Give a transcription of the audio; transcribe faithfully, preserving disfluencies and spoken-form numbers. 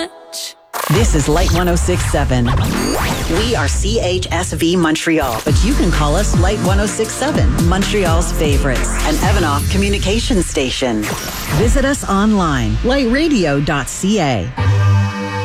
much. This is Light one oh six point seven. We are C H S V Montreal, but you can call us Light one oh six point seven, Montreal's favorites, an Evanoff communication station. Visit us online, light radio dot c a.